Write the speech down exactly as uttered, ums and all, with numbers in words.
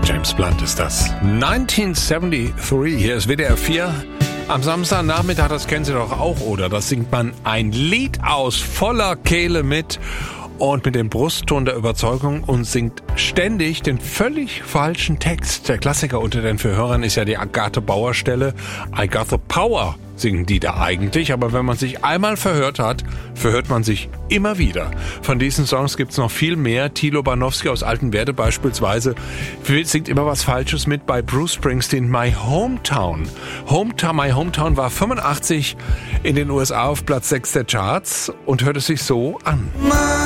James Blunt ist das. neunzehnhundertdreiundsiebzig, hier ist W D R vier. Am Samstagnachmittag, das kennen Sie doch auch, oder? Das singt man ein Lied aus voller Kehle mit und mit dem Brustton der Überzeugung und singt ständig den völlig falschen Text. Der Klassiker unter den Verhörern ist ja die Agathe Bauer Stelle. I got the power, singen die da eigentlich. Aber wenn man sich einmal verhört hat, verhört man sich immer wieder. Von diesen Songs gibt's noch viel mehr. Thilo Barnowski aus Altenwerde beispielsweise singt immer was Falsches mit bei Bruce Springsteen. My Hometown. Hometown, My Hometown war fünfundachtzig in den U S A auf Platz sechs der Charts und hört es sich so an.